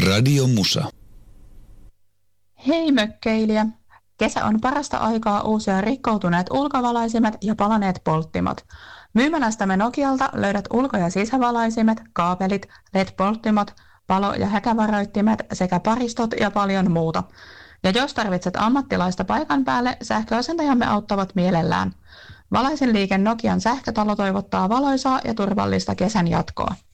Radio Musa. Hei mökkeilijä! Kesä on parasta aikaa uusia rikkoutuneet ulkovalaisimet ja palaneet polttimot. Myymälästämme Nokialta löydät ulko- ja sisävalaisimet, kaapelit, LED-polttimot, palo- ja häkävaroittimet sekä paristot ja paljon muuta. Ja jos tarvitset ammattilaista paikan päälle, sähköasentajamme auttavat mielellään. Valaisin liike Nokian sähkötalo toivottaa valoisaa ja turvallista kesän jatkoa.